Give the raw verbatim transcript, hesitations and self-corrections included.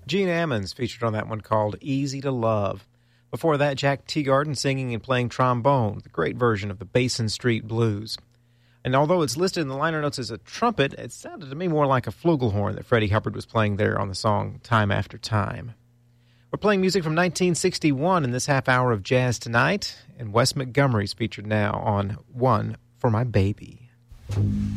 Gene Ammons featured on that one called Easy to Love. Before that, Jack Teagarden singing and playing trombone, the great version of the Basin Street Blues. And although it's listed in the liner notes as a trumpet, it sounded to me more like a flugelhorn that Freddie Hubbard was playing there on the song Time After Time. We're playing music from nineteen sixty-one in this half hour of Jazz Tonight, and Wes Montgomery's featured now on One for My Baby.